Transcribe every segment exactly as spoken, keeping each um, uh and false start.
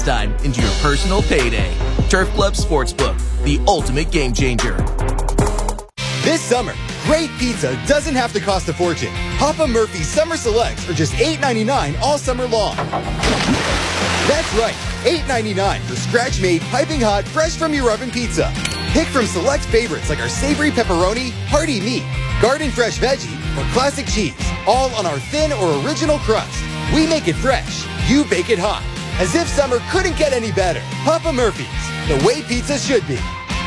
time into your personal payday. Turf Club Sportsbook, the ultimate game changer. This summer, great pizza doesn't have to cost a fortune. Papa Murphy's Summer Selects are just eight ninety-nine all summer long. That's right, eight ninety-nine for scratch-made, piping hot, fresh from your oven pizza. Pick from select favorites like our savory pepperoni, hearty meat, garden fresh veggie, or classic cheese, all on our thin or original crust. We make it fresh, you bake it hot. As if summer couldn't get any better. Papa Murphy's, the way pizza should be.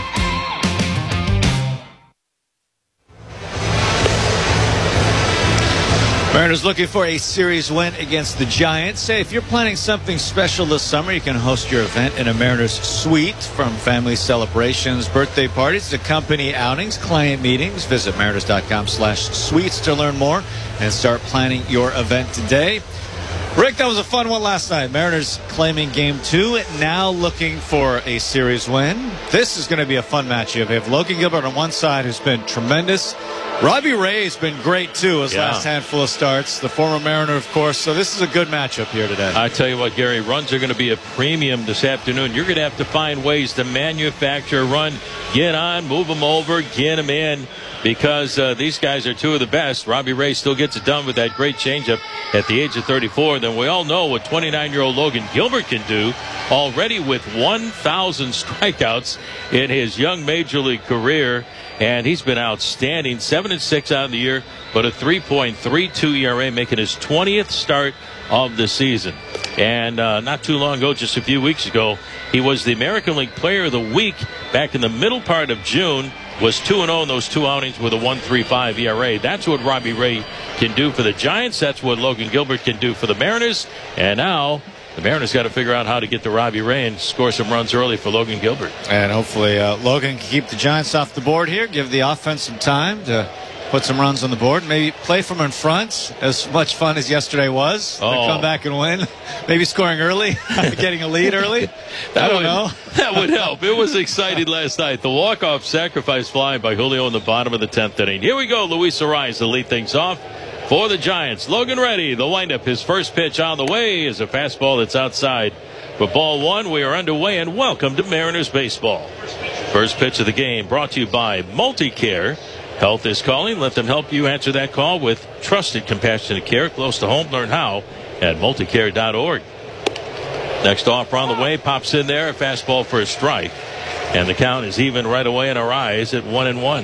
Mariners looking for a series win against the Giants. Say, if you're planning something special this summer, you can host your event in a Mariners suite. From family celebrations, birthday parties to company outings, client meetings. Visit mariners.com slash suites to learn more and start planning your event today. Rick, that was a fun one last night. Mariners claiming game two, now looking for a series win. This is going to be a fun match. You have Logan Gilbert on one side, who's been tremendous. Robbie Ray has been great, too, his yeah. last handful of starts. The former Mariner, of course. So this is a good matchup here today. I tell you what, Gary, runs are going to be a premium this afternoon. You're going to have to find ways to manufacture a run. Get on, move them over, get them in. Because uh, these guys are two of the best. Robbie Ray still gets it done with that great changeup at the age of thirty-four. Then we all know what twenty-nine-year-old Logan Gilbert can do, already with one thousand strikeouts in his young major league career. And he's been outstanding. seven and six out of the year, but a three point three two E R A, making his twentieth start of the season. And uh, not too long ago, just a few weeks ago, he was the American League Player of the Week back in the middle part of June. Was two and oh in those two outings with a one point three five E R A. That's what Robbie Ray can do for the Giants. That's what Logan Gilbert can do for the Mariners. And now the Mariners got to figure out how to get to Robbie Ray and score some runs early for Logan Gilbert. And hopefully uh, Logan can keep the Giants off the board here, give the offense some time to put some runs on the board, maybe play from in front. As much fun as yesterday was, oh. to come back and win. Maybe scoring early, getting a lead early. that I don't would, know. That would help. It was exciting last night. The walk-off sacrifice fly by Julio in the bottom of the tenth inning. Here we go. Luis Arraez to lead things off for the Giants. Logan ready. The windup. His first pitch on the way is a fastball that's outside. For ball one, we are underway, and welcome to Mariners baseball. First pitch of the game brought to you by Multicare. Health is calling. Let them help you answer that call with trusted, compassionate care close to home. Learn how at multicare dot org. Next offer on the way, pops in there, a fastball for a strike. And the count is even right away in Arraez at one and one.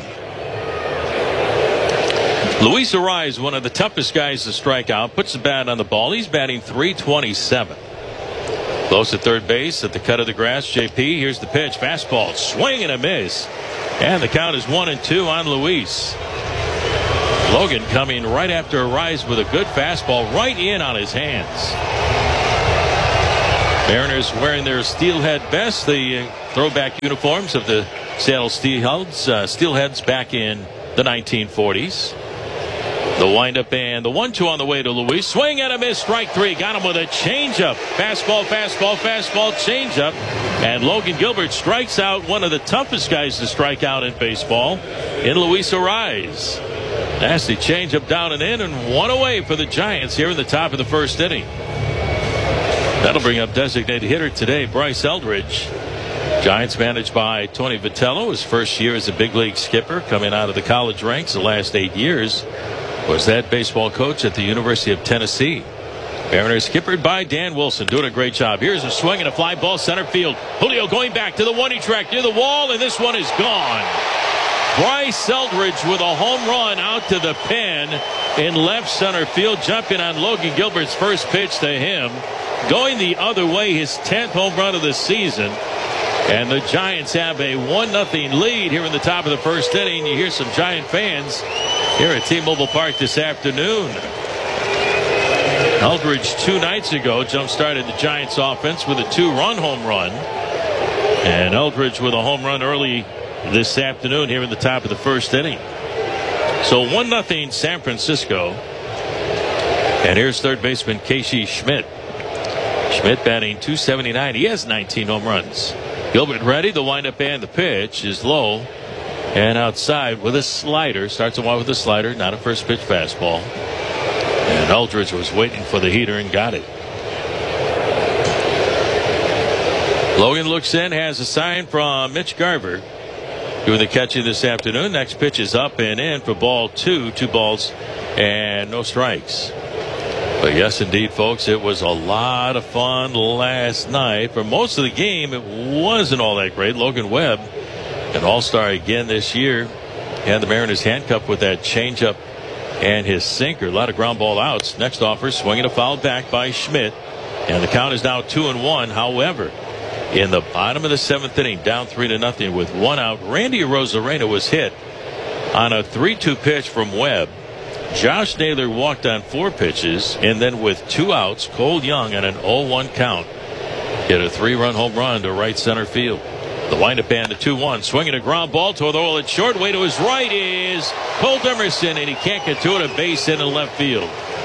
Luis Arraez, one of the toughest guys to strike out, puts the bat on the ball. He's batting three twenty-seven. Close at third base at the cut of the grass. J P, here's the pitch. Fastball, swing and a miss. And the count is one and two on Luis. Logan coming right after Arraez with a good fastball right in on his hands. Mariners wearing their steelhead vests, the uh, throwback uniforms of the Seattle Steelheads, uh, Steelheads back in the nineteen forties. The windup and the one two on the way to Luis. Swing and a miss. Strike three. Got him with a changeup. Fastball, fastball, fastball, changeup. And Logan Gilbert strikes out one of the toughest guys to strike out in baseball in Luis Arraez. Nasty changeup down and in, and one away for the Giants here in the top of the first inning. That'll bring up designated hitter today, Bryce Eldridge. Giants managed by Tony Vitello. His first year as a big league skipper, coming out of the college ranks the last eight years. Was that baseball coach at the University of Tennessee. Mariners skippered by Dan Wilson, doing a great job. Here's a swing and a fly ball center field. Julio going back to the one-inch track near the wall, and this one is gone. Bryce Eldridge with a home run out to the pen in left center field, jumping on Logan Gilbert's first pitch to him. Going the other way, his tenth home run of the season. And the Giants have a one nothing lead here in the top of the first inning. You hear some Giant fans here at T-Mobile Park this afternoon. Eldridge two nights ago jump-started the Giants offense with a two-run home run. And Eldridge with a home run early this afternoon here in the top of the first inning. So one nothing San Francisco. And here's third baseman Casey Schmidt. Schmidt batting two seventy-nine. He has nineteen home runs. Gilbert ready. The windup and the pitch is low and outside with a slider. Starts him off with a slider, not a first pitch fastball. And Eldridge was waiting for the heater and got it. Logan looks in, has a sign from Mitch Garver doing the catching this afternoon. Next pitch is up and in for ball two. Two balls and no strikes. But yes, indeed, folks, it was a lot of fun last night. For most of the game, it wasn't all that great. Logan Webb, an all-star again this year, had the Mariners handcuffed with that changeup and his sinker. A lot of ground ball outs. Next offer, swinging a foul back by Schmidt. And the count is now two and one. However, in the bottom of the seventh inning, down three to nothing with one out, Randy Arozarena was hit on a three two pitch from Webb. Josh Naylor walked on four pitches, and then with two outs, Cole Young on an oh one count hit a three-run home run to right center field. The windup and the two one, swinging a ground ball toward the hole at short. Way to his right is Colt Emerson, and he can't get to it. A base hit in left field.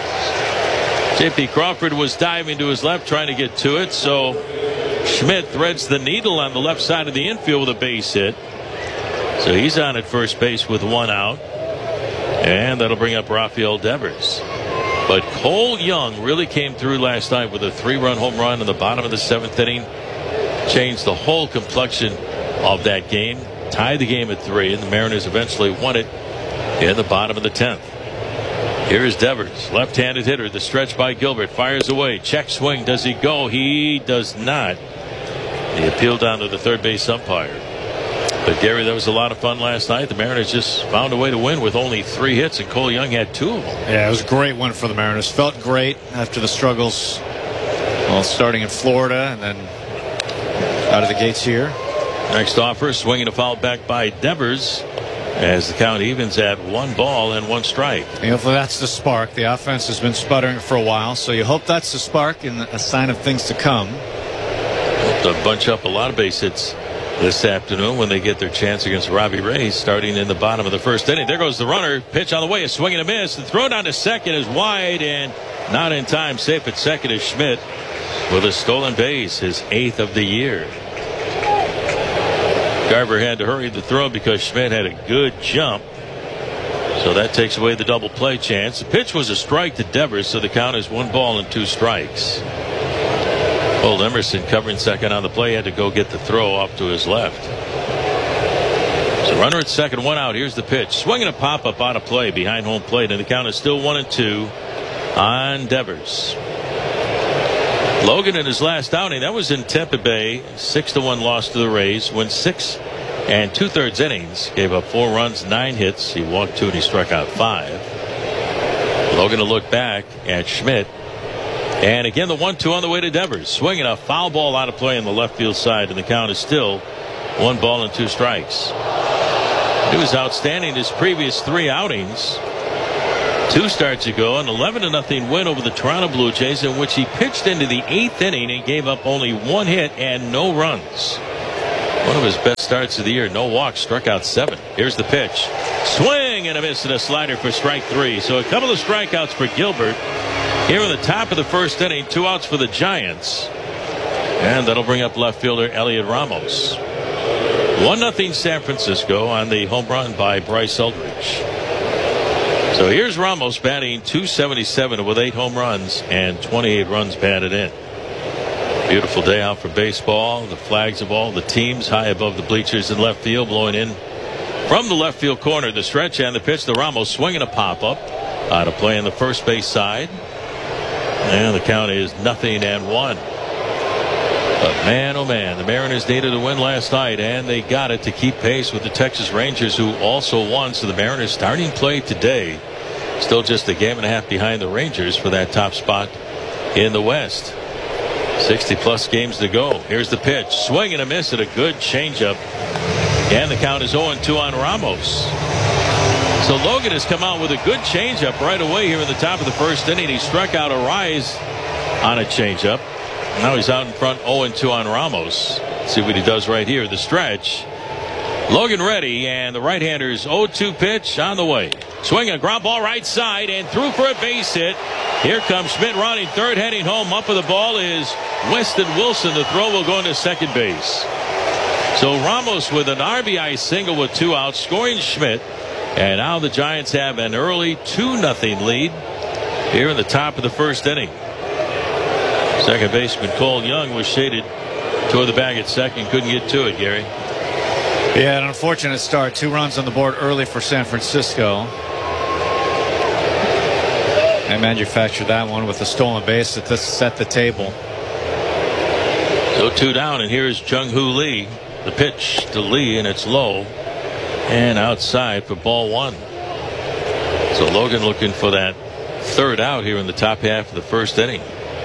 J P Crawford was diving to his left trying to get to it, so Schmidt threads the needle on the left side of the infield with a base hit. So he's on at first base with one out. And that'll bring up Rafael Devers. But Cole Young really came through last night with a three-run home run in the bottom of the seventh inning. Changed the whole complexion of that game. Tied the game at three, and the Mariners eventually won it in the bottom of the tenth. Here's Devers, left-handed hitter. The stretch by Gilbert, fires away. Check swing. Does he go? He does not. He appealed down to the third base umpire. But Gary, that was a lot of fun last night. The Mariners just found a way to win with only three hits, and Cole Young had two of them. Yeah, it was a great win for the Mariners. Felt great after the struggles, well, starting in Florida and then out of the gates here. Next offer, swinging a foul back by Devers as the count evens at one ball and one strike. And hopefully that's the spark. The offense has been sputtering for a while, so you hope that's the spark and a sign of things to come. Hope to bunch up a lot of base hits this afternoon when they get their chance against Robbie Ray starting in the bottom of the first inning. There goes the runner. Pitch on the way. A swing and a miss. The throw down to second is wide and not in time. Safe at second is Schmidt with a stolen base, his eighth of the year. Garver had to hurry the throw because Schmidt had a good jump. So that takes away the double play chance. The pitch was a strike to Devers, so the count is one ball and two strikes. Cole Emerson, covering second on the play, had to go get the throw off to his left. So runner at second, one out. Here's the pitch. Swinging a pop-up on a play behind home plate, and the count is still one and two on Devers. Logan in his last outing, that was in Tampa Bay, six to one loss to the Rays, went six and two-thirds innings, gave up four runs, nine hits. He walked two and he struck out five. Logan to look back at Schmidt. And again, the one two on the way to Devers. Swinging a foul ball out of play on the left field side, and the count is still one ball and two strikes. He was outstanding his previous three outings. Two starts ago, an eleven to nothing win over the Toronto Blue Jays, in which he pitched into the eighth inning and gave up only one hit and no runs. One of his best starts of the year. No walks, struck out seven. Here's the pitch. Swing and a miss and a slider for strike three. So a couple of strikeouts for Gilbert. Here in the top of the first inning, two outs for the Giants. And that'll bring up left fielder Elliot Ramos. one nothing San Francisco on the home run by Bryce Eldridge. So here's Ramos batting two seventy-seven with eight home runs and twenty-eight runs batted in. Beautiful day out for baseball. The flags of all the teams high above the bleachers in left field, blowing in from the left field corner. The stretch and the pitch to Ramos, swinging a pop-up out of play on the first base side. And the count is nothing and one. But man, oh man, the Mariners needed a win last night, and they got it to keep pace with the Texas Rangers, who also won. So the Mariners starting play today, still just a game and a half behind the Rangers for that top spot in the West. sixty plus games to go. Here's the pitch. Swing and a miss at a good changeup. And the count is oh and two on Ramos. So Logan has come out with a good changeup right away here in the top of the first inning. He struck out a rise on a changeup. Now he's out in front oh and two on Ramos. Let's see what he does right here. The stretch. Logan ready, and the right-hander's oh two pitch on the way. Swinging a ground ball right side and through for a base hit. Here comes Schmidt rounding third, heading home. Up with the ball is Weston Wilson. The throw will go into second base. So Ramos with an R B I single with two outs, scoring Schmidt. And now the Giants have an early two nothing lead here in the top of the first inning. Second baseman Cole Young was shaded toward the bag at second. Couldn't get to it, Gary. Yeah, an unfortunate start. Two runs on the board early for San Francisco. They manufactured that one with a stolen base to set the table. So two down, and here's Jung-Hoo Lee. The pitch to Lee, and it's low and outside for ball one. So Logan looking for that third out here in the top half of the first inning.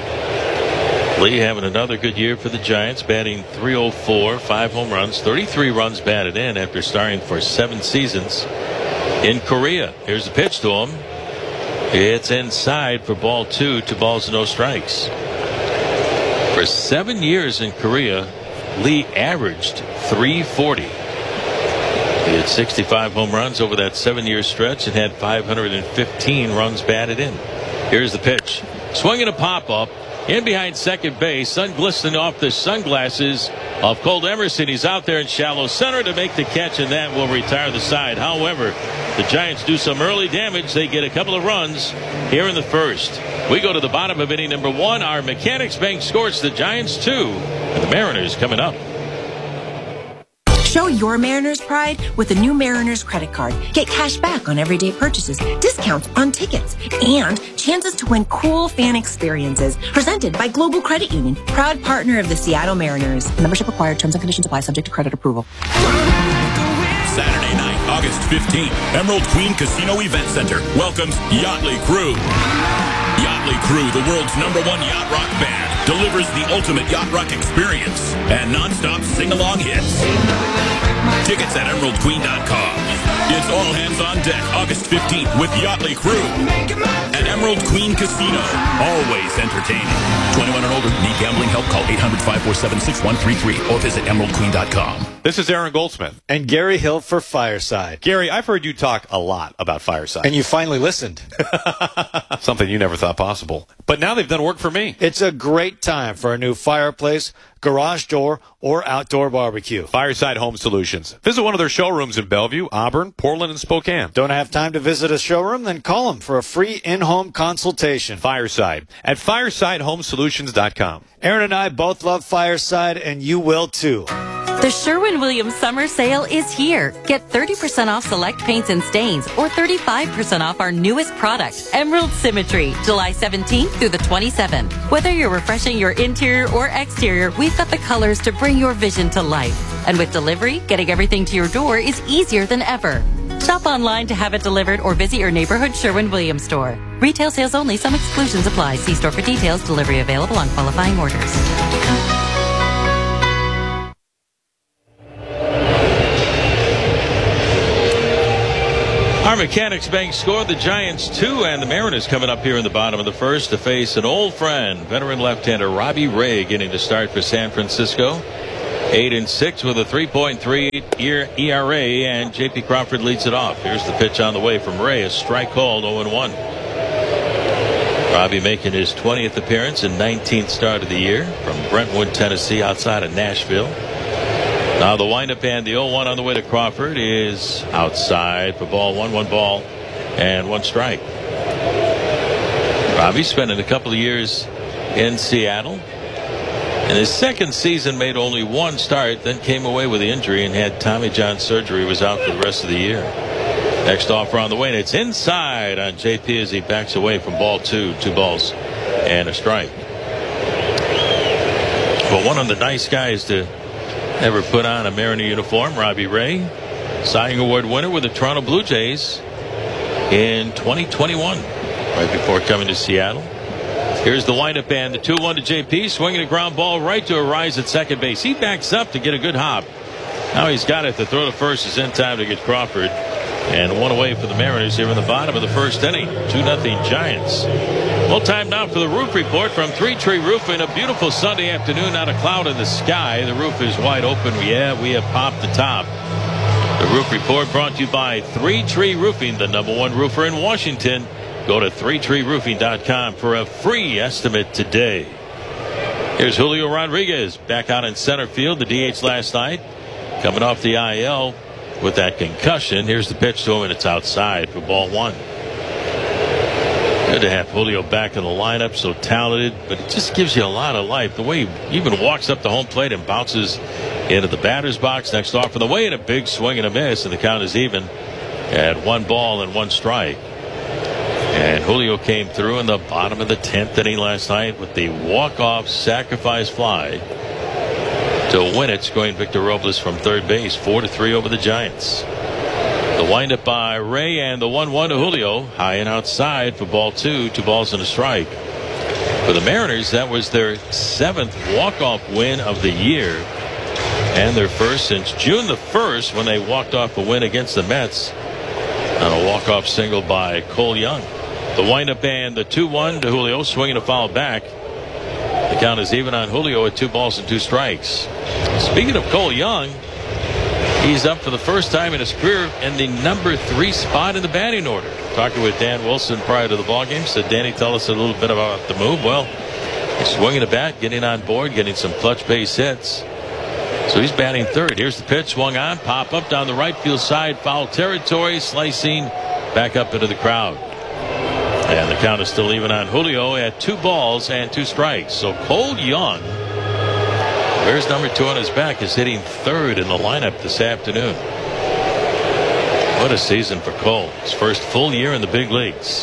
Lee having another good year for the Giants, batting three oh four, five home runs, thirty-three runs batted in after starting for seven seasons in Korea. Here's the pitch to him. It's inside for ball two, two balls and no strikes. For seven years in Korea, Lee averaged three forty. He had sixty-five home runs over that seven-year stretch and had five hundred fifteen runs batted in. Here's the pitch. Swinging a pop-up. In behind second base, sun glistening off the sunglasses of Cole Emerson. He's out there in shallow center to make the catch, and that will retire the side. However, the Giants do some early damage. They get a couple of runs here in the first. We go to the bottom of inning number one. Our Mechanics Bank scores the Giants two, and the Mariners coming up. Show your Mariners pride with the new Mariners credit card. Get cash back on everyday purchases, discounts on tickets, and chances to win cool fan experiences. Presented by Global Credit Union, proud partner of the Seattle Mariners. Membership required. Terms and conditions apply. Subject to credit approval. Saturday night, August fifteenth, Emerald Queen Casino Event Center welcomes Yachtly Crew. Yachtly Crew, the world's number one yacht rock band, delivers the ultimate yacht rock experience and non-stop sing-along hits. Tickets at emerald queen dot com. It's all hands on deck August fifteenth with Yachtly Crew at Emerald Queen Casino. Always entertaining. twenty-one and older. Need gambling help? Call eight hundred, five four seven, six one three three or visit emerald queen dot com. This is Aaron Goldsmith. And Gary Hill for Fireside. Gary, I've heard you talk a lot about Fireside. And you finally listened. Something you never thought possible. But now they've done work for me. It's a great time for a new fireplace, garage door, or outdoor barbecue. Fireside Home Solutions. Visit one of their showrooms in Bellevue, Auburn, Portland, and Spokane. Don't have time to visit a showroom? Then call them for a free in-home consultation. Fireside at fireside home solutions dot com. Aaron and I both love Fireside, and you will too. The Sherwin-Williams Summer Sale is here. Get thirty percent off select paints and stains or thirty-five percent off our newest product, Emerald Symmetry, July seventeenth through the twenty-seventh. Whether you're refreshing your interior or exterior, we've got the colors to bring your vision to life. And with delivery, getting everything to your door is easier than ever. Shop online to have it delivered or visit your neighborhood Sherwin-Williams store. Retail sales only. Some exclusions apply. See store for details. Delivery available on qualifying orders. Our Mechanics Bank scored the Giants two, and the Mariners coming up here in the bottom of the first to face an old friend, veteran left-hander Robbie Ray, getting the start for San Francisco. Eight and six with a three point three E R A, and J P Crawford leads it off. Here's the pitch on the way from Ray, a strike called, oh and one. Robbie making his twentieth appearance and nineteenth start of the year from Brentwood, Tennessee, outside of Nashville. Now the windup and the oh one on the way to Crawford is outside for ball one, one ball and one strike. Robbie spending a couple of years in Seattle. In his second season made only one start, then came away with the injury and had Tommy John surgery, was out for the rest of the year. Next offer on the way, and it's inside on J P as he backs away from ball two, two balls and a strike. Well, one of the nice guys to ever put on a Mariner uniform, Robbie Ray, Cy Young Award winner with the Toronto Blue Jays in twenty twenty-one, right before coming to Seattle. Here's the windup and the two one to J P, swinging a ground ball right to a rise at second base. He backs up to get a good hop. Now he's got it. The throw to first is in time to get Crawford. And one away for the Mariners here in the bottom of the first inning. two nothing Giants. Well, time now for the roof report from Three Tree Roofing. A beautiful Sunday afternoon, not a cloud in the sky. The roof is wide open. Yeah, we have popped the top. The roof report brought to you by Three Tree Roofing, the number one roofer in Washington. Go to three tree roofing dot com for a free estimate today. Here's Julio Rodriguez back out in center field. The D H last night, coming off the I L with that concussion. Here's the pitch to him, and it's outside for ball one. Good to have Julio back in the lineup, so talented, but it just gives you a lot of life. The way he even walks up the home plate and bounces into the batter's box next off and the way, and a big swing and a miss, and the count is even at one ball and one strike. And Julio came through in the bottom of the tenth inning last night with the walk-off sacrifice fly to win it, scoring Victor Robles from third base, four to three over the Giants. The windup by Ray and the one one to Julio, high and outside for ball two, two balls and a strike. For the Mariners, that was their seventh walk-off win of the year, and their first since June the first, when they walked off a win against the Mets on a walk-off single by Cole Young. The windup and the two one to Julio, swinging a foul back. The count is even on Julio at two balls and two strikes. Speaking of Cole Young, he's up for the first time in his career in the number three spot in the batting order. Talking with Dan Wilson prior to the ballgame, said, Danny, tell us a little bit about the move. Well, he's swinging a bat, getting on board, getting some clutch base hits. So he's batting third. Here's the pitch, swung on, pop up down the right field side, foul territory, slicing back up into the crowd. And the count is still even on Julio at two balls and two strikes. So Cole Young, there's number two on his back, is hitting third in the lineup this afternoon. What a season for Cole. His first full year in the big leagues.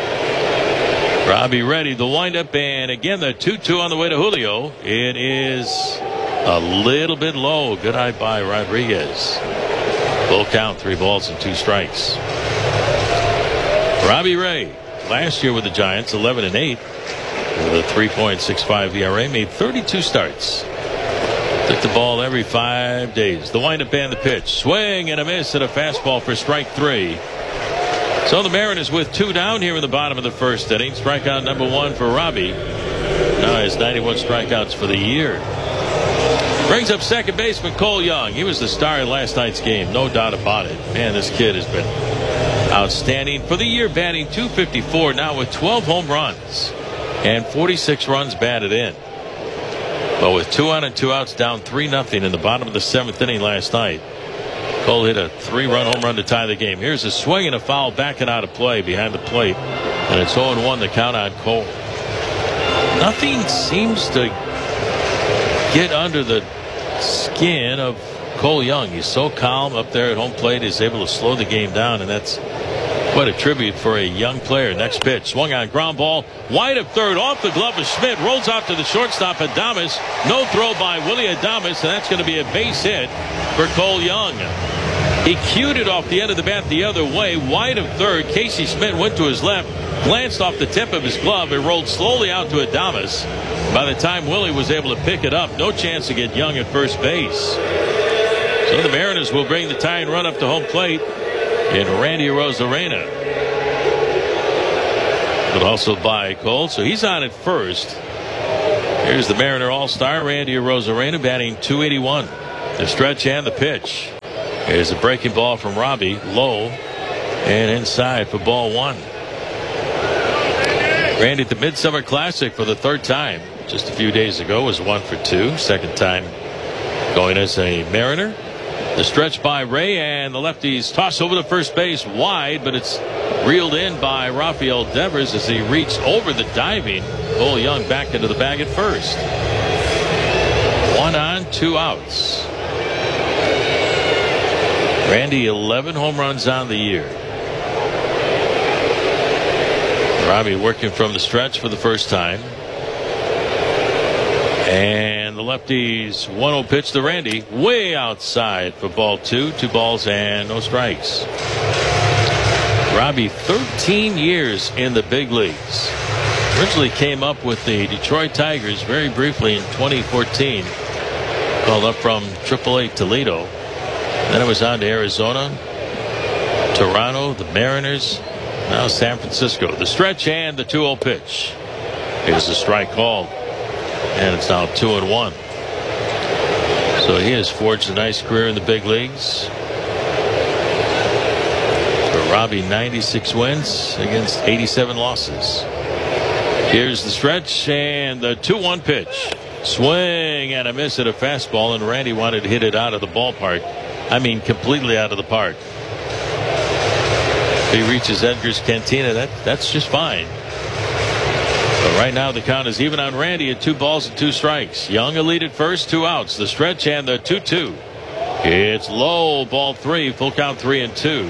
Robbie ready, the windup, and again the two two on the way to Julio. It is a little bit low. Good eye by Rodriguez. Full count, three balls and two strikes. Robbie Ray, last year with the Giants, eleven and eight with a three point six five E R A, made thirty-two starts. Took the ball every five days. The windup and the pitch. Swing and a miss at a fastball for strike three. So the Mariners with two down here in the bottom of the first inning. Strikeout number one for Robbie. Now has ninety-one strikeouts for the year. Brings up second baseman Cole Young. He was the star in last night's game, no doubt about it. Man, this kid has been outstanding. For the year, batting two fifty-four, now with twelve home runs and forty-six runs batted in. But with two on and two outs, down three nothing in the bottom of the seventh inning last night, Cole hit a three-run home run to tie the game. Here's a swing and a foul backing out of play behind the plate, and it's oh and one the count on Cole. Nothing seems to get under the skin of Cole Young. He's so calm up there at home plate. He's able to slow the game down, and that's quite a tribute for a young player. Next pitch, swung on, ground ball, wide of third, off the glove of Schmidt, rolls out to the shortstop, Adames. No throw by Willie Adames, and that's going to be a base hit for Cole Young. He cued it off the end of the bat the other way, wide of third. Casey Schmidt went to his left, glanced off the tip of his glove, and rolled slowly out to Adames. By the time Willie was able to pick it up, no chance to get Young at first base. So the Mariners will bring the tying run up to home plate in Randy Arozarena. But also by Cole, so he's on at first. Here's the Mariner All-Star, Randy Arozarena, batting two eighty-one. The stretch and the pitch. Here's a breaking ball from Robbie, low and inside for ball one. Randy at the Midsummer Classic for the third time just a few days ago was one for two. Second time going as a Mariner. The stretch by Ray, and the lefties toss over to first base wide, but it's reeled in by Rafael Devers as he reached over the diving Cole Young back into the bag at first. One on, two outs. Randy, eleven home runs on the year. Robbie working from the stretch for the first time. And the lefties one oh pitch to Randy, way outside for ball two. Two balls and no strikes. Robbie, thirteen years in the big leagues. Originally came up with the Detroit Tigers very briefly in twenty fourteen. Called up from triple A Toledo. Then it was on to Arizona, Toronto, the Mariners, now San Francisco. The stretch and the two oh pitch. Here's the strike called. And it's now two and one. So he has forged a nice career in the big leagues. For Robbie, ninety-six wins against eighty-seven losses. Here's the stretch and the two one pitch. Swing and a miss at a fastball, and Randy wanted to hit it out of the ballpark. I mean, completely out of the park. If he reaches Edgar's Cantina, that, that's just fine. Right now the count is even on Randy at two balls and two strikes. Young a lead at first, two outs. The stretch and the two two. It's low, ball three, full count three and two.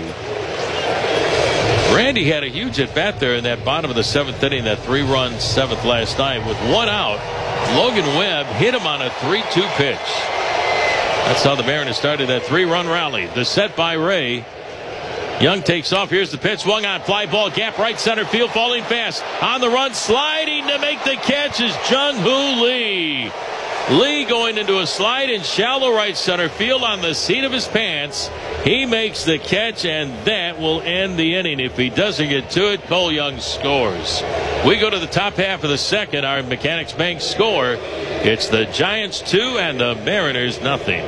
Randy had a huge at bat there in that bottom of the seventh inning, that three run seventh last night. With one out, Logan Webb hit him on a three two pitch. That's how the Mariners started that three run rally. The set by Ray. Young takes off. Here's the pitch. Swung on. Fly ball. Gap right center field. Falling fast. On the run. Sliding to make the catch is Jung-Hoo Lee. Lee going into a slide in shallow right center field on the seat of his pants. He makes the catch, and that will end the inning. If he doesn't get to it, Cole Young scores. We go to the top half of the second. Our Mechanics Bank score. It's the Giants two and the Mariners nothing.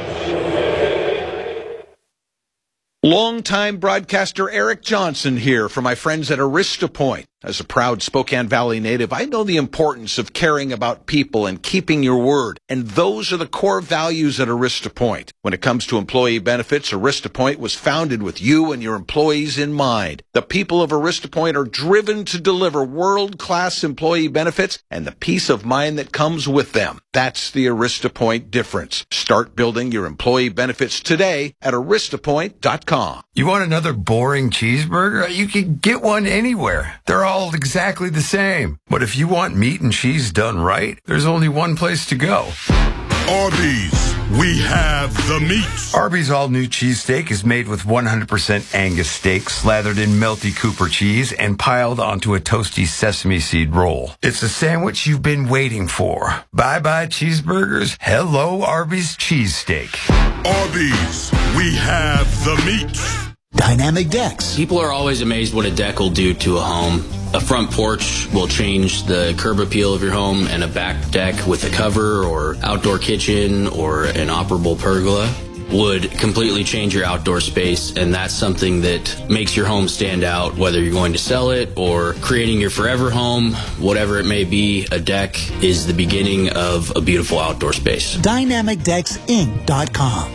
Longtime broadcaster Eric Johnson here for my friends at Arista Point. As a proud Spokane Valley native, I know the importance of caring about people and keeping your word. And those are the core values at Arista Point. When it comes to employee benefits, Arista Point was founded with you and your employees in mind. The people of Arista Point are driven to deliver world-class employee benefits and the peace of mind that comes with them. That's the Arista Point difference. Start building your employee benefits today at arista point dot com. You want another boring cheeseburger? You can get one anywhere. They're all exactly the same. But if you want meat and cheese done right, there's only one place to go. Arby's, we have the meat. Arby's all-new cheesesteak is made with one hundred percent Angus steak slathered in melty Cooper cheese and piled onto a toasty sesame seed roll. It's a sandwich you've been waiting for. Bye-bye cheeseburgers. Hello, Arby's cheesesteak. Arby's, we have the meat. Dynamic decks. People are always amazed what a deck will do to a home. A front porch will change the curb appeal of your home, and a back deck with a cover or outdoor kitchen or an operable pergola would completely change your outdoor space, and that's something that makes your home stand out, whether you're going to sell it or creating your forever home, whatever it may be. A deck is the beginning of a beautiful outdoor space. dynamic decks inc dot com.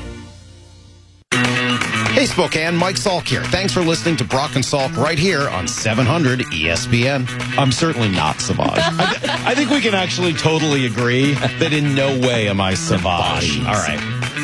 Hey Spokane, Mike Salk here. Thanks for listening to Brock and Salk right here on seven hundred E S P N. I'm certainly not Savage. I, th- I think we can actually totally agree that in no way am I Savage. All right.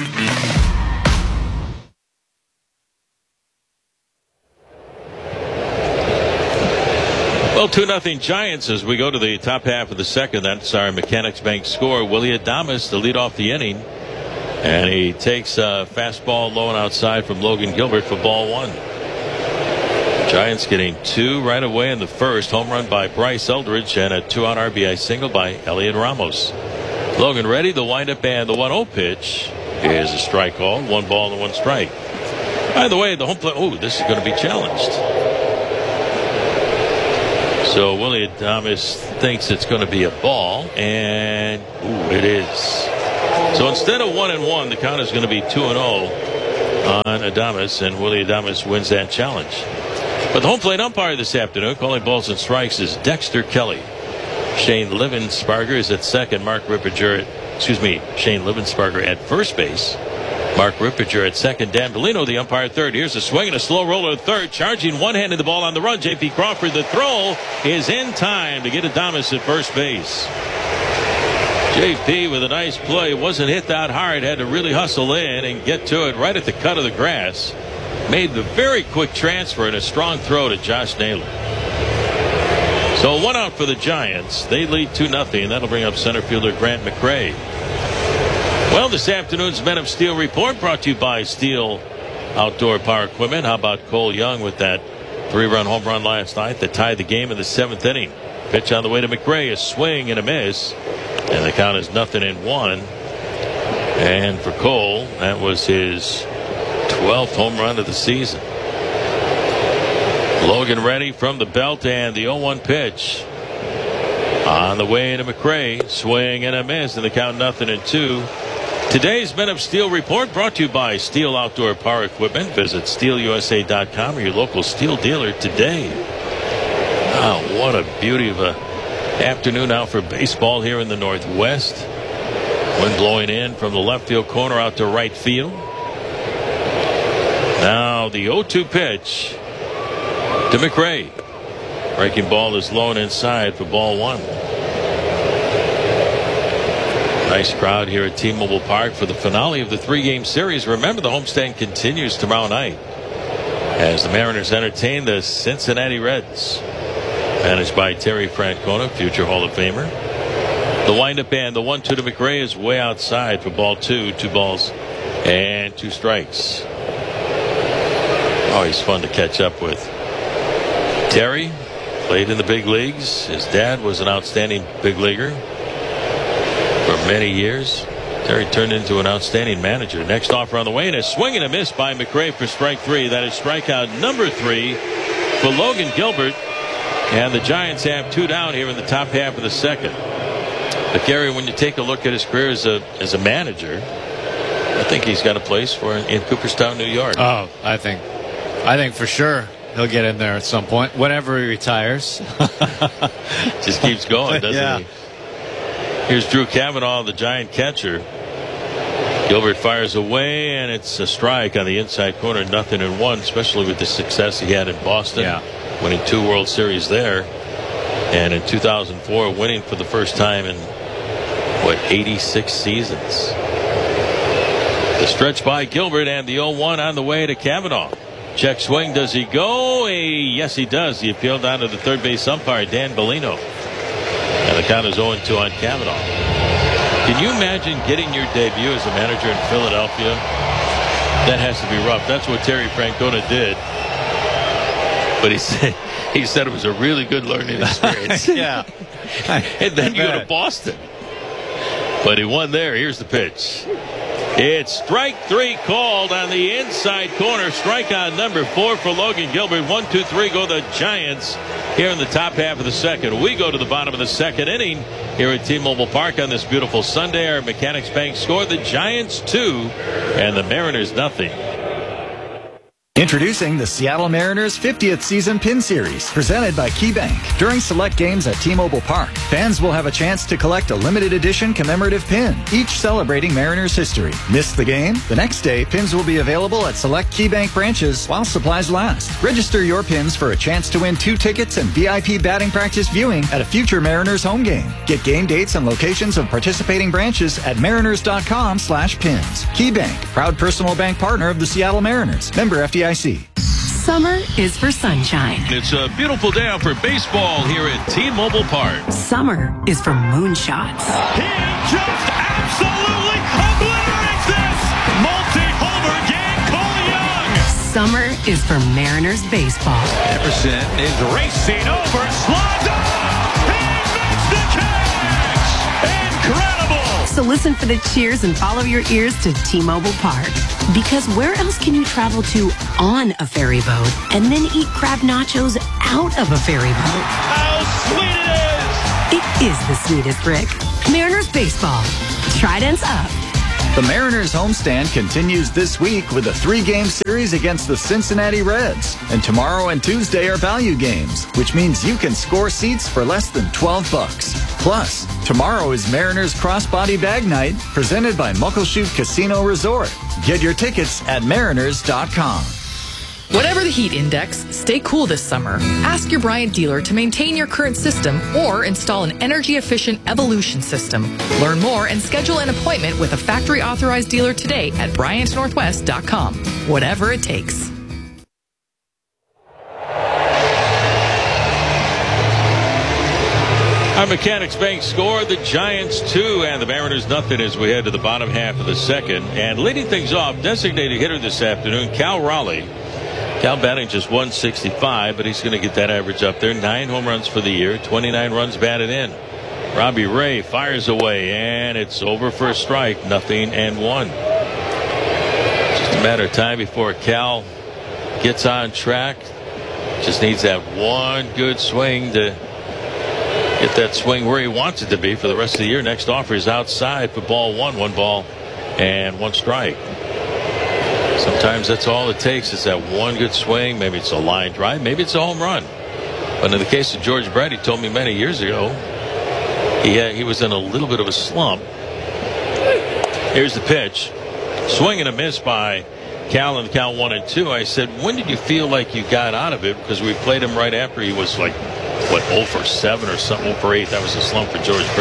Well, two nothing Giants as we go to the top half of the second. That's our Mechanics Bank score. Willie Adames to lead off the inning. And he takes a fastball low and outside from Logan Gilbert for ball one. Giants getting two right away in the first. Home run by Bryce Eldridge and a two-out R B I single by Elliot Ramos. Logan ready. The windup and the one oh pitch is a strike call. One ball and one strike. By the way, the home plate. Oh, this is going to be challenged. So Willie Adames thinks it's going to be a ball, and ooh, it is. So instead of one and one, the count is going to be two and oh on Adames, and Willie Adames wins that challenge. But the home plate umpire this afternoon, calling balls and strikes, is Dexter Kelly. Shane Livensparger is at second. Mark Rippiger at, excuse me, Shane Livensparger at first base. Mark Rippiger at second. Dan Bellino, the umpire, third. Here's a swing and a slow roller at third. Charging one-handed the ball on the run. J P Crawford, the throw is in time to get Adames at first base. J P with a nice play. Wasn't hit that hard. Had to really hustle in and get to it right at the cut of the grass. Made the very quick transfer and a strong throw to Josh Naylor. So one out for the Giants. They lead two nothing. That'll bring up center fielder Grant McRae. Well, this afternoon's Men of Steel report brought to you by Steel Outdoor Power Equipment. How about Cole Young with that three-run home run last night that tied the game in the seventh inning. Pitch on the way to McRae. A swing and a miss. And the count is nothing in one. And for Cole, that was his twelfth home run of the season. Logan ready from the belt, and the oh one pitch. On the way to McRae. Swing and a miss, and the count nothing in two. Today's Men of Steel report brought to you by Steel Outdoor Power Equipment. Visit steel u s a dot com or your local Steel dealer today. Oh, what a beauty of a afternoon out for baseball here in the Northwest. Wind blowing in from the left field corner out to right field. Now the oh two pitch to McRae. Breaking ball is low and inside for ball one. Nice crowd here at T-Mobile Park for the finale of the three-game series. Remember, the homestand continues tomorrow night as the Mariners entertain the Cincinnati Reds, managed by Terry Francona, future Hall of Famer. The windup and the one two to McRae is way outside for ball two. Two balls and two strikes. Always fun to catch up with. Terry played in the big leagues. His dad was an outstanding big leaguer for many years. Terry turned into an outstanding manager. Next offer on the way, and a swing and a miss by McRae for strike three. That is strikeout number three for Logan Gilbert. And the Giants have two down here in the top half of the second. But Gary, when you take a look at his career as a as a manager, I think he's got a place for in, in Cooperstown, New York. Oh, I think, I think for sure he'll get in there at some point, whenever he retires. Just keeps going, doesn't yeah. he? Here's Drew Cavanaugh, the Giant catcher. Gilbert fires away, and it's a strike on the inside corner. Nothing in one, especially with the success he had in Boston, yeah. winning two World Series there. And in two thousand four, winning for the first time in, what, eighty-six seasons. The stretch by Gilbert, and the oh one on the way to Cavanaugh. Check swing. Does he go? A, yes, he does. He appealed down to the third base umpire, Dan Bellino. And the count is oh two on Cavanaugh. Can you imagine getting your debut as a manager in Philadelphia? That has to be rough. That's what Terry Francona did. But he said he said it was a really good learning experience. yeah. And then you go to Boston. But he won there. Here's the pitch. It's strike three called on the inside corner. Strikeout number four for Logan Gilbert. One, two, three go the Giants here in the top half of the second. We go to the bottom of the second inning here at T-Mobile Park on this beautiful Sunday. Our Mechanics Bank score: the Giants two and the Mariners nothing. Introducing the Seattle Mariners fiftieth Season Pin Series, presented by KeyBank. During select games at T-Mobile Park, fans will have a chance to collect a limited edition commemorative pin, each celebrating Mariners history. Miss the game? The next day, pins will be available at select KeyBank branches while supplies last. Register your pins for a chance to win two tickets and V I P batting practice viewing at a future Mariners home game. Get game dates and locations of participating branches at mariners.com slash pins. KeyBank, proud personal bank partner of the Seattle Mariners. Member F D I C. Summer is for sunshine. It's a beautiful day out for baseball here at T-Mobile Park. Summer is for moonshots. He just absolutely obliterates this! Multi-homer game, Cole Young! Summer is for Mariners baseball. Emerson is racing over, slides off! He makes the catch! Incredible! So listen for the cheers and follow your ears to T-Mobile Park. Because where else can you travel to on a ferry boat and then eat crab nachos out of a ferry boat? How sweet it is! It is the sweetest, Rick. Mariners baseball. Tridents up. The Mariners homestand continues this week with a three-game series against the Cincinnati Reds. And tomorrow and Tuesday are value games, which means you can score seats for less than twelve bucks. Plus, tomorrow is Mariners Crossbody Bag Night, presented by Muckleshoot Casino Resort. Get your tickets at mariners dot com. Whatever the heat index, stay cool this summer. Ask your Bryant dealer to maintain your current system or install an energy-efficient Evolution system. Learn more and schedule an appointment with a factory-authorized dealer today at bryant northwest dot com. Whatever it takes. Our Mechanics Bank score: the Giants two and the Mariners nothing as we head to the bottom half of the second. And leading things off, designated hitter this afternoon, Cal Raleigh. Cal batting just one sixty-five, but he's going to get that average up there. Nine home runs for the year, twenty-nine runs batted in. Robbie Ray fires away, and it's over for a strike. Nothing and one. Just a matter of time before Cal gets on track. Just needs that one good swing to get that swing where he wants it to be for the rest of the year. Next offer is outside for ball one. One ball and one strike. Sometimes that's all it takes is that one good swing. Maybe it's a line drive. Maybe it's a home run. But in the case of George Brett, he told me many years ago, he, had, he was in a little bit of a slump. Here's the pitch. Swing and a miss by Cal in the count one and two. I said, when did you feel like you got out of it? Because we played him right after he was like, what, oh for seven or something, oh for eight. That was a slump for George Brett.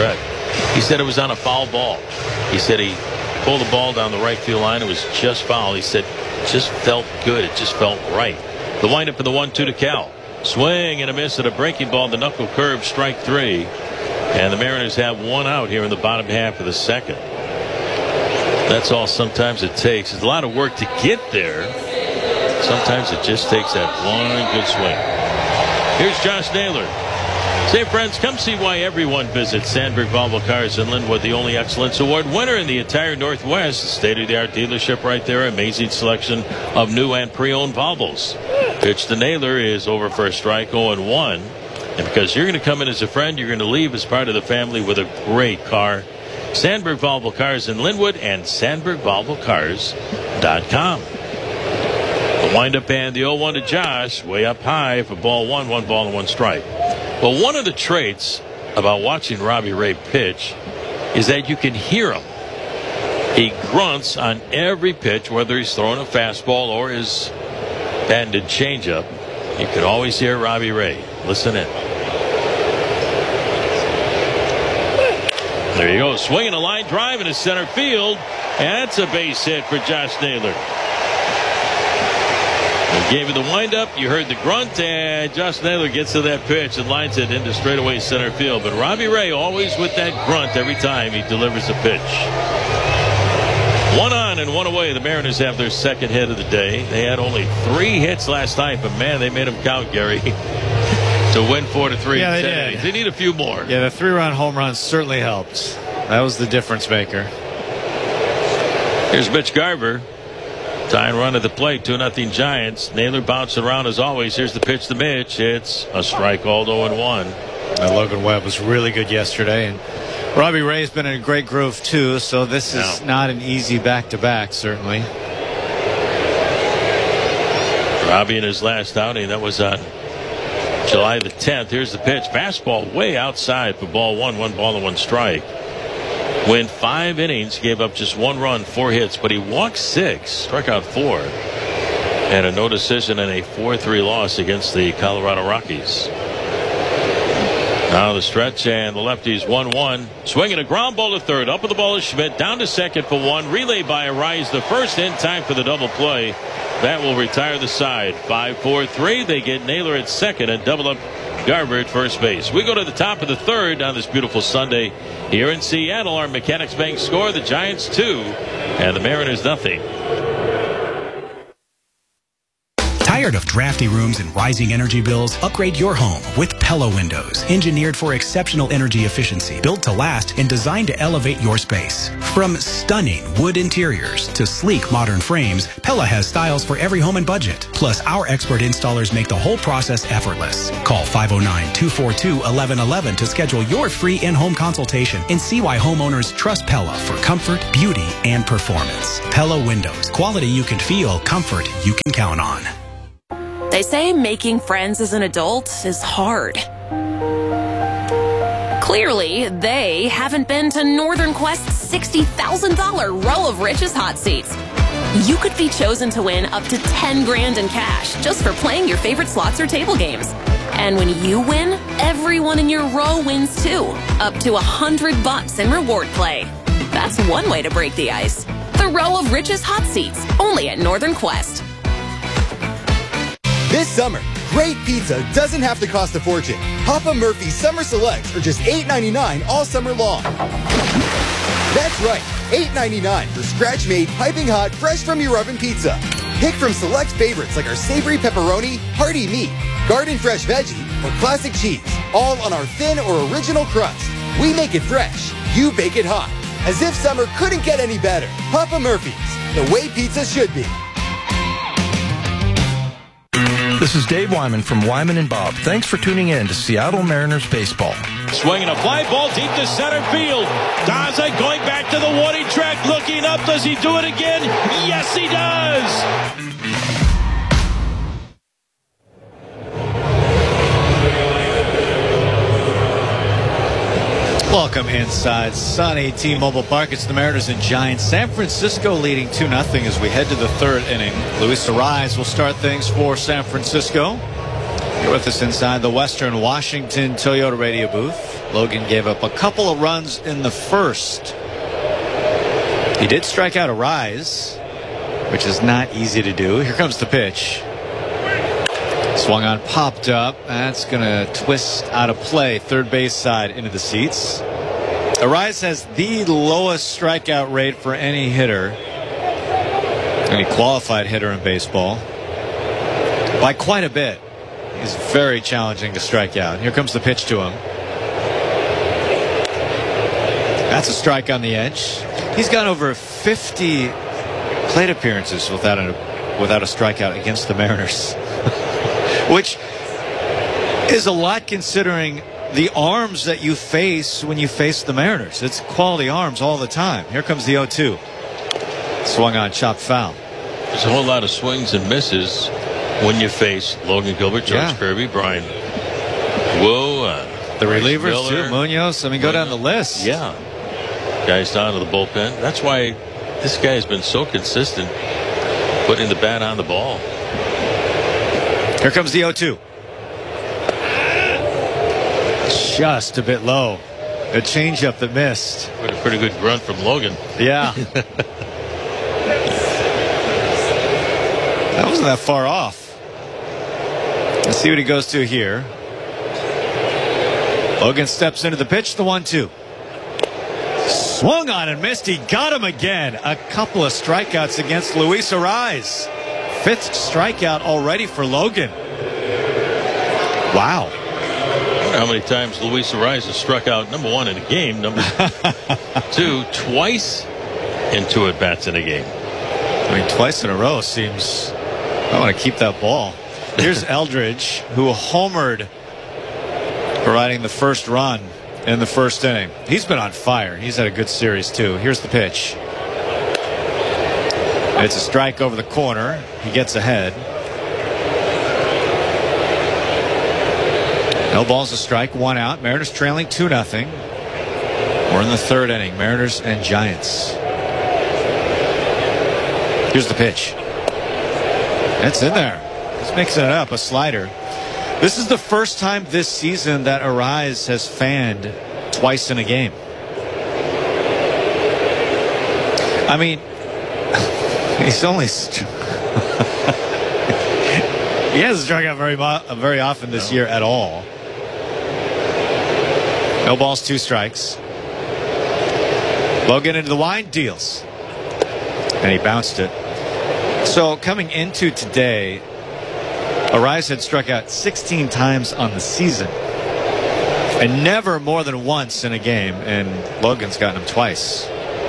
He said it was on a foul ball. He said he pulled the ball down the right field line. It was just foul. He said it just felt good. It just felt right. The windup in the one two to Cal. Swing and a miss at a breaking ball. The knuckle curve, strike three. And the Mariners have one out here in the bottom half of the second. That's all sometimes it takes. It's a lot of work to get there. Sometimes it just takes that one good swing. Here's Josh Naylor. Say, friends, come see why everyone visits Sandberg Volvo Cars in Linwood, the only Excellence Award winner in the entire Northwest. State-of-the-art dealership right there. Amazing selection of new and pre-owned Volvos. Pitch to Naylor is over for a strike, oh and one. And because you're going to come in as a friend, you're going to leave as part of the family with a great car. Sandberg Volvo Cars in Linwood and Sandberg Volvo Cars dot com. The windup and the oh one to Josh, way up high for ball one, one ball and one strike. Well, one of the traits about watching Robbie Ray pitch is that you can hear him. He grunts on every pitch, whether he's throwing a fastball or his patented changeup. You can always hear Robbie Ray. Listen in. There you go. Swinging a line drive into center field. And that's a base hit for Josh Naylor. He gave it the windup. You heard the grunt, and Josh Naylor gets to that pitch and lines it into straightaway center field. But Robbie Ray always with that grunt every time he delivers a pitch. One on and one away. The Mariners have their second hit of the day. They had only three hits last night, but man, they made them count, Gary, to win four to three. Yeah, they did. They need a few more. Yeah, the three-run home run certainly helped. That was the difference maker. Here's Mitch Garver. Tying run at the plate, two nothing Giants. Naylor bouncing around as always. Here's the pitch to Mitch. It's a strike, called oh and one. And Logan Webb was really good yesterday, and Robbie Ray's been in a great groove too, so this is no. not an easy back-to-back, certainly. Robbie in his last outing, that was on July the tenth. Here's the pitch. Fastball way outside for ball one, one ball and one strike. Went five innings, gave up just one run, four hits, but he walked six, struck out four, and a no decision in a four three loss against the Colorado Rockies. Now the stretch, and the lefties one one. Swinging a ground ball to third. Up with the ball is Schmidt. Down to second for one. Relay by Arise. The first in time for the double play. That will retire the side. five four three. They get Naylor at second and double up Garver at first base. We go to the top of the third on this beautiful Sunday here in Seattle. Our Mechanics Bank score, the Giants two and the Mariners nothing. Tired of drafty rooms and rising energy bills? Upgrade your home with Pella Windows. Engineered for exceptional energy efficiency, built to last, and designed to elevate your space. From stunning wood interiors to sleek modern frames, Pella has styles for every home and budget. Plus, our expert installers make the whole process effortless. Call five oh nine, two four two, one one one one to schedule your free in-home consultation and see why homeowners trust Pella for comfort, beauty, and performance. Pella Windows. Quality you can feel, comfort you can count on. They say making friends as an adult is hard. Clearly, they haven't been to Northern Quest's sixty thousand dollars Row of Riches hot seats. You could be chosen to win up to ten grand in cash just for playing your favorite slots or table games. And when you win, everyone in your row wins too. Up to a hundred bucks in reward play. That's one way to break the ice. The Row of Riches hot seats, only at Northern Quest. This summer, great pizza doesn't have to cost a fortune. Papa Murphy's Summer Selects are just eight ninety-nine all summer long. That's right, eight ninety-nine for scratch-made, piping hot, fresh from your oven pizza. Pick from select favorites like our savory pepperoni, hearty meat, garden fresh veggie, or classic cheese, all on our thin or original crust. We make it fresh, you bake it hot. As if summer couldn't get any better. Papa Murphy's, the way pizza should be. This is Dave Wyman from Wyman and Bob. Thanks for tuning in to Seattle Mariners baseball. Swinging a fly ball deep to center field. Daza going back to the warning track, looking up. Does he do it again? Yes, he does. Welcome inside sunny T-Mobile Park. It's the Mariners and Giants. San Francisco leading two nothing as we head to the third inning. Luis Arraez will start things for San Francisco. You're with us inside the Western Washington Toyota radio booth. Logan gave up a couple of runs in the first. He did strike out Arise, which is not easy to do. Here comes the pitch. Swung on, popped up. That's going to twist out of play. Third base side into the seats. Arise has the lowest strikeout rate for any hitter, any qualified hitter in baseball, by quite a bit. He's very challenging to strike out. Here comes the pitch to him. That's a strike on the edge. He's gone over fifty plate appearances without a without a strikeout against the Mariners, which is a lot considering the arms that you face when you face the Mariners. It's quality arms all the time. Here comes the oh two. Swung on, chopped foul. There's a whole lot of swings and misses when you face Logan Gilbert, George yeah. Kirby, Brian Whoa, uh, the relievers too, Munoz. I mean, go down the list. Yeah, guys down to the bullpen. That's why this guy has been so consistent, putting the bat on the ball. Here comes the oh two. Just a bit low. A changeup that missed. A pretty good grunt from Logan. Yeah. That wasn't that far off. Let's see what he goes to here. Logan steps into the pitch, the one two. Swung on and missed. He got him again. A couple of strikeouts against Luis Arise. Fifth strikeout already for Logan. Wow. I wonder how many times Luis Arise has struck out, number one, in a game, number two, twice in two at-bats in a game. I mean, twice in a row seems... I want to keep that ball. Here's Eldridge, who homered, providing the first run in the first inning. He's been on fire. He's had a good series, too. Here's the pitch. It's a strike over the corner. He gets ahead. No balls, a strike, one out. Mariners trailing two nothing. We're in the third inning. Mariners and Giants. Here's the pitch. It's in there. He's mixing it up. A slider. This is the first time this season that Arise has fanned twice in a game. I mean, he's only... he hasn't struck out very, very often this no. year at all. No balls, two strikes. Logan into the wind, deals. And he bounced it. So coming into today, Arise had struck out sixteen times on the season. And never more than once in a game. And Logan's gotten him twice.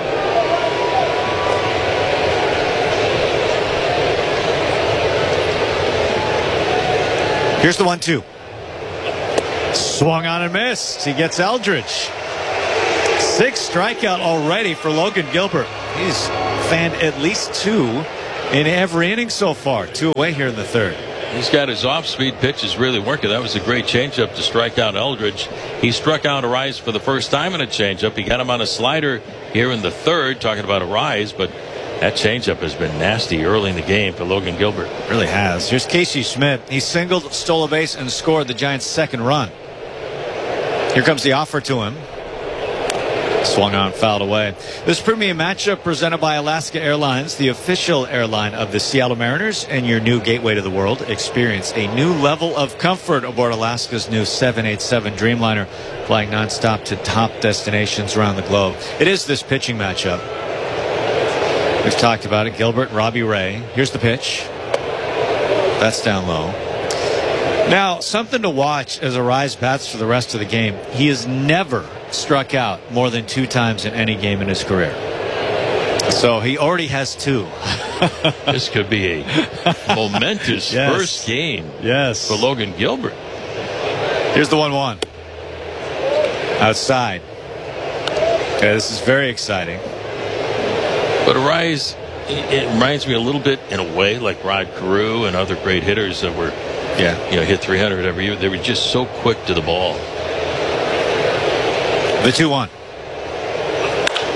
Here's the one two. Swung on and missed. He gets Eldridge. Six strikeout already for Logan Gilbert. He's fanned at least two in every inning so far. Two away here in the third. He's got his off-speed pitches really working. That was a great changeup to strike out Eldridge. He struck out Arise for the first time in a changeup. He got him on a slider here in the third, talking about Arise, but that changeup has been nasty early in the game for Logan Gilbert. It really has. Here's Casey Schmidt. He singled, stole a base, and scored the Giants' second run. Here comes the offer to him. Swung on, fouled away. This premium matchup presented by Alaska Airlines, the official airline of the Seattle Mariners and your new gateway to the world. Experience a new level of comfort aboard Alaska's new seven eighty-seven Dreamliner, flying nonstop to top destinations around the globe. It is this pitching matchup. We've talked about it. Gilbert and Robbie Ray. Here's the pitch. That's down low. Now, something to watch as Arise bats for the rest of the game. He has never struck out more than two times in any game in his career. So he already has two. This could be a momentous yes. first game yes. for Logan Gilbert. Here's the one one. Outside. Yeah, this is very exciting. But Arise, it reminds me a little bit, in a way, like Rod Carew and other great hitters that were, yeah, you know, hit three hundred every year. They were just so quick to the ball. The two one.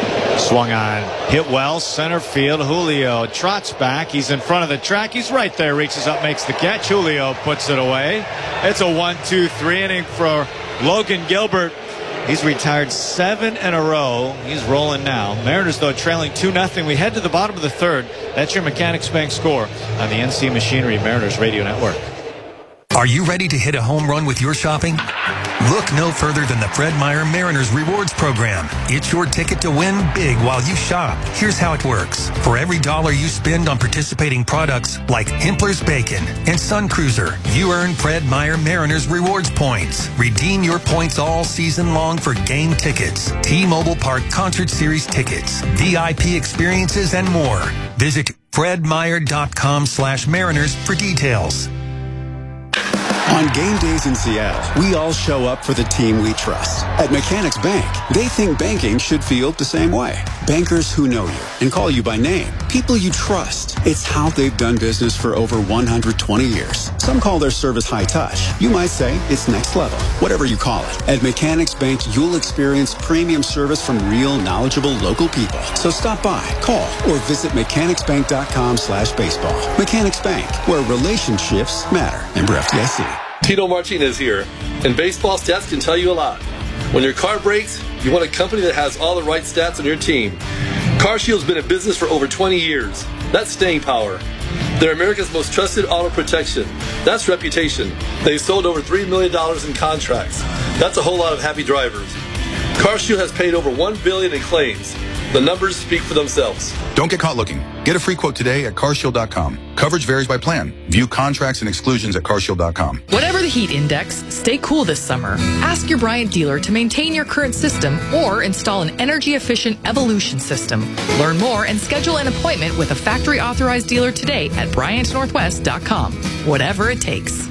Swung on, hit well, center field. Julio trots back. He's in front of the track. He's right there. Reaches up, makes the catch. Julio puts it away. It's a one two three inning for Logan Gilbert. He's retired seven in a row. He's rolling now. Mariners, though, trailing two nothing. We head to the bottom of the third. That's your Mechanics Bank score on the N C Machinery Mariners Radio Network. Are you ready to hit a home run with your shopping? Look no further than the Fred Meyer Mariners Rewards Program. It's your ticket to win big while you shop. Here's how it works. For every dollar you spend on participating products like Himpler's Bacon and Sun Cruiser, you earn Fred Meyer Mariners Rewards points. Redeem your points all season long for game tickets, T-Mobile Park Concert Series tickets, V I P experiences, and more. Visit fredmeyer.com slash mariners for details. On game days in Seattle, we all show up for the team we trust. At Mechanics Bank, they think banking should feel the same way. Bankers who know you and call you by name. People you trust. It's how they've done business for over one hundred twenty years. Some call their service high touch. You might say it's next level. Whatever you call it. At Mechanics Bank, you'll experience premium service from real, knowledgeable local people. So stop by, call, or visit mechanicsbank.com slash baseball. Mechanics Bank, where relationships matter. Member F D I C. Tito Martinez here, and baseball stats can tell you a lot. When your car breaks, you want a company that has all the right stats on your team. CarShield's been in business for over twenty years. That's staying power. They're America's most trusted auto protection. That's reputation. They've sold over three million dollars in contracts. That's a whole lot of happy drivers. CarShield has paid over one billion dollars in claims. The numbers speak for themselves. Don't get caught looking. Get a free quote today at car shield dot com. Coverage varies by plan. View contracts and exclusions at car shield dot com. Whatever the heat index, stay cool this summer. Ask your Bryant dealer to maintain your current system or install an energy-efficient Evolution system. Learn more and schedule an appointment with a factory-authorized dealer today at bryant northwest dot com. Whatever it takes.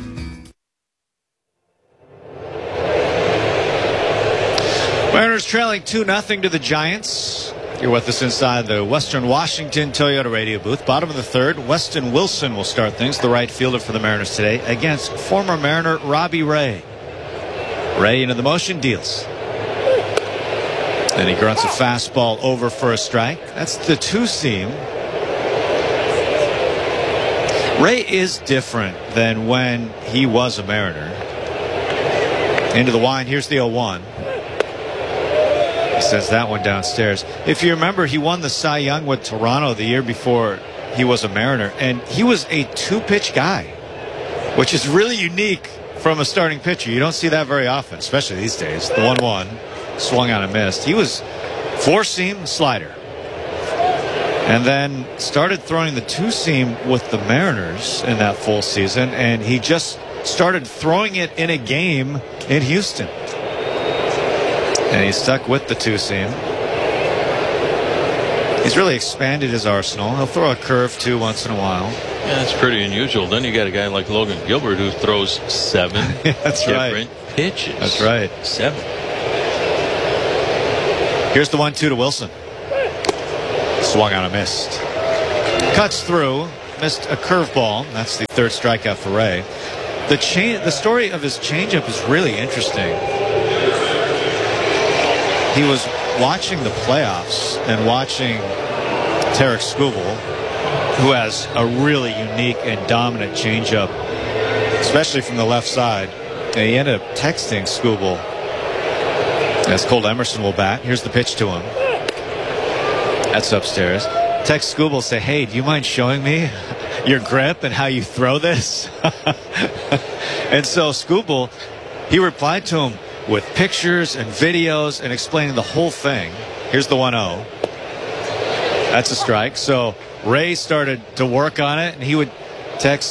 Mariners trailing two nothing to the Giants. You're with us inside the Western Washington Toyota radio booth. Bottom of the third, Weston Wilson will start things, the right fielder for the Mariners today, against former Mariner Robbie Ray. Ray into the motion, deals. And he grunts a fastball over for a strike. That's the two-seam. Ray is different than when he was a Mariner. Into the wind, here's the oh one. He sends that one downstairs. If you remember, he won the Cy Young with Toronto the year before he was a Mariner, and he was a two-pitch guy, which is really unique from a starting pitcher. You don't see that very often, especially these days. The one one, swung on and missed. He was four-seam slider, and then started throwing the two-seam with the Mariners in that full season, and he just started throwing it in a game in Houston. And he's stuck with the two-seam. He's really expanded his arsenal. He'll throw a curve, too, once in a while. Yeah, that's pretty unusual. Then you got a guy like Logan Gilbert who throws seven that's different right. pitches. That's right. Seven. Here's the one two to Wilson. Swung on a missed. Cuts through. Missed a curveball. That's the third strikeout for Ray. The, cha- the story of his changeup is really interesting. He was watching the playoffs and watching Tarek Skubal, who has a really unique and dominant changeup, especially from the left side. And he ended up texting Skubal as Cole Emerson will bat. Here's the pitch to him. That's upstairs. Text Skubal, say, hey, do you mind showing me your grip and how you throw this? And so Skubal, he replied to him with pictures and videos and explaining the whole thing. Here's the one oh. That's a strike. So Ray started to work on it, and he would text